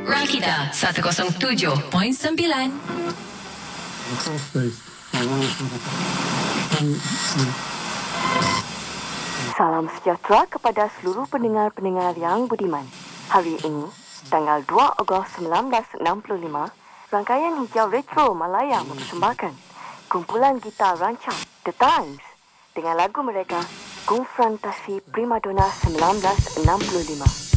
Rakita 107.9. Salam sejahtera kepada seluruh pendengar-pendengar yang budiman. Hari ini, tanggal 2 Ogos 1965, rangkaian hijau retro Malaya mempersembahkan kumpulan gitar rancak The Times dengan lagu mereka Konfrontasi Primadona 1965.